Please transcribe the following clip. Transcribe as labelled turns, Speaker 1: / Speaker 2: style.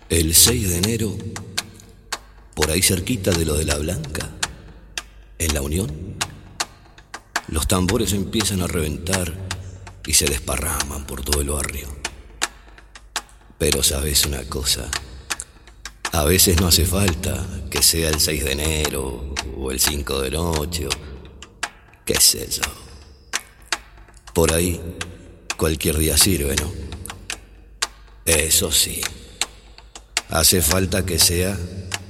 Speaker 1: El 6 de enero, por ahí cerquita de lo de la Blanca, en la Unión, los tambores empiezan a reventar y se desparraman por todo el barrio. Pero sabes una cosa, a veces no hace falta que sea el 6 de enero o el 5 de noche o qué sé yo. Por ahí cualquier día sirve, ¿no? Eso sí, hace falta que sea